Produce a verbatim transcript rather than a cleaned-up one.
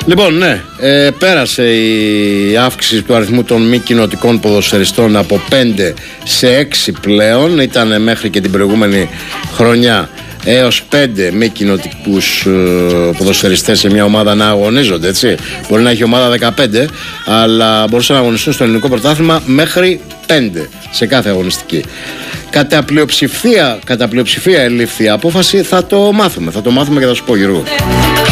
Λοιπόν, ναι, ε, πέρασε η αύξηση του αριθμού των μη κοινοτικών ποδοσφαιριστών από πέντε σε έξι πλέον. Ήταν μέχρι και την προηγούμενη χρονιά έως πέντε μη κοινοτικούς ε, ποδοσφαιριστές σε μια ομάδα να αγωνίζονται, έτσι. Μπορεί να έχει ομάδα δεκαπέντε, αλλά μπορούσαν να αγωνιστούν στο ελληνικό πρωτάθλημα μέχρι πέντε σε κάθε αγωνιστική. Κατά πλειοψηφία, κατά πλειοψηφία ελήφθη η απόφαση, θα το μάθουμε, θα το μάθουμε και θα σου πω, Γιώργο.